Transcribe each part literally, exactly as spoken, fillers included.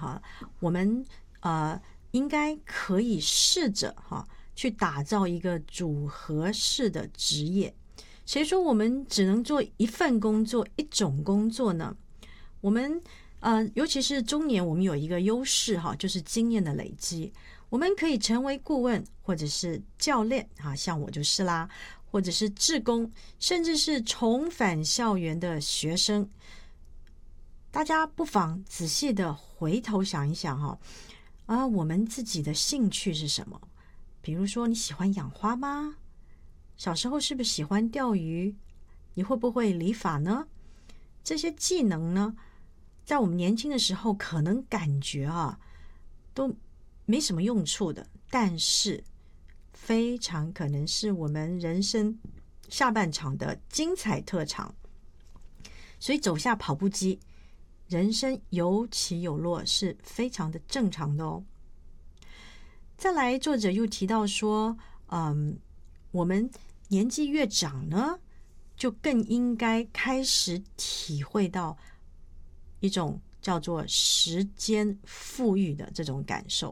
哈，我们呃应该可以试着哈去打造一个组合式的职业。谁说我们只能做一份工作、一种工作呢？我们呃，尤其是中年，我们有一个优势哈，就是经验的累积。我们可以成为顾问，或者是教练啊，像我就是啦，或者是志工，甚至是重返校园的学生。大家不妨仔细的回头想一想哈，啊，我们自己的兴趣是什么？比如说，你喜欢养花吗？小时候是不是喜欢钓鱼？你会不会理发呢？这些技能呢，在我们年轻的时候可能感觉啊都没什么用处的，但是非常可能是我们人生下半场的精彩特长。所以走下跑步机，人生有起有落是非常的正常的哦。再来，作者又提到说，嗯，我们年纪越长呢，就更应该开始体会到一种叫做时间富裕的这种感受。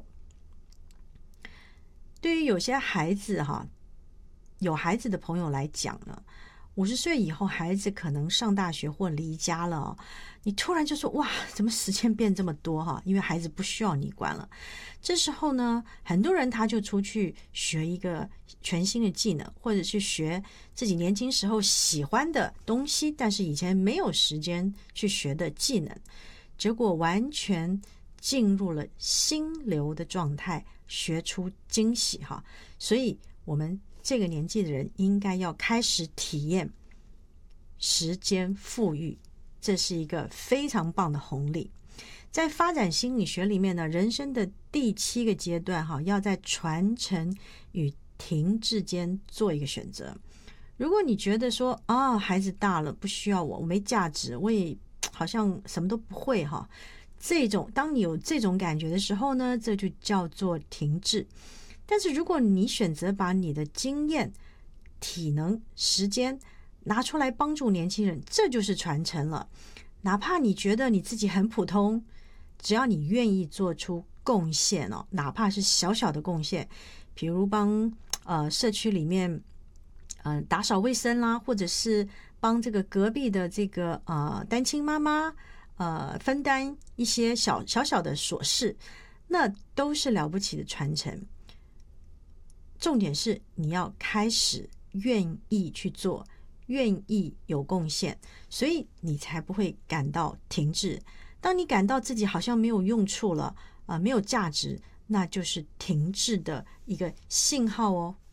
对于有些孩子哈，有孩子的朋友来讲呢，五十岁以后，孩子可能上大学或离家了哦，你突然就说哇，怎么时间变这么多哈？因为孩子不需要你管了。这时候呢，很多人他就出去学一个全新的技能，或者去学自己年轻时候喜欢的东西，但是以前没有时间去学的技能，结果完全进入了心流的状态，学出惊喜哈。所以我们这个年纪的人应该要开始体验时间富裕，这是一个非常棒的红利。在发展心理学里面呢，人生的第七个阶段哈，要在传承与停滞间做一个选择。如果你觉得说啊，孩子大了不需要我，我没价值，我也好像什么都不会哈，这种当你有这种感觉的时候呢，这就叫做停滞。但是如果你选择把你的经验、体能、时间拿出来帮助年轻人，这就是传承了。哪怕你觉得你自己很普通，只要你愿意做出贡献哦，哪怕是小小的贡献，比如帮呃社区里面呃打扫卫生啦，或者是帮这个隔壁的这个呃单亲妈妈呃分担一些小小小的琐事，那都是了不起的传承。重点是你要开始愿意去做，愿意有贡献，所以你才不会感到停滞。当你感到自己好像没有用处了，呃，没有价值，那就是停滞的一个信号哦。